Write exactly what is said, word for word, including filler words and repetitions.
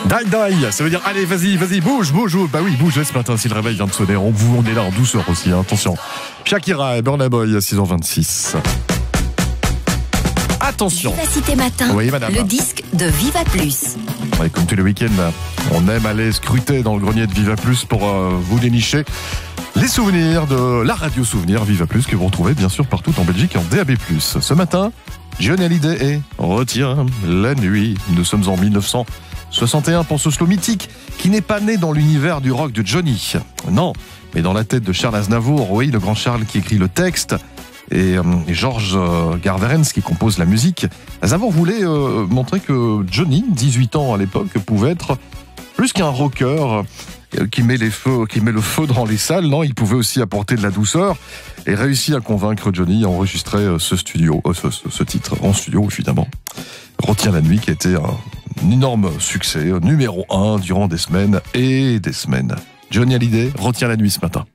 Die die, ça veut dire allez vas-y, vas-y, bouge, bouge, bouge. Bah oui, bouge ce matin si le réveil vient de sonner. On, vous, on est là en douceur aussi, hein, attention. Shakira et Burna Boy à six heures vingt-six. Attention. Vivacité Matin, oui, madame. Le disque de Viva Plus. Ouais, comme tous les week-ends, on aime aller scruter dans le grenier de Viva Plus pour euh, vous dénicher les souvenirs de la radio souvenir Viva Plus que vous retrouvez bien sûr partout en Belgique et en D A B plus. Ce matin, Johnny Hallyday et Retiens la nuit. Nous sommes en mille neuf cent soixante et un pour ce slow mythique qui n'est pas né dans l'univers du rock de Johnny. Non, mais dans la tête de Charles Aznavour, oui, le grand Charles qui écrit le texte, et, euh, et Georges euh, Garverens qui compose la musique. Aznavour voulait euh, montrer que Johnny, dix-huit ans à l'époque, pouvait être plus qu'un rocker euh, qui met les feux, qui met le feu dans les salles. Non, il pouvait aussi apporter de la douceur et réussit à convaincre Johnny à enregistrer euh, ce studio, euh, ce, ce, ce titre en studio évidemment. Retiens la nuit qui a été un, un énorme succès, numéro un durant des semaines et des semaines. Johnny Hallyday, Retiens la nuit ce matin.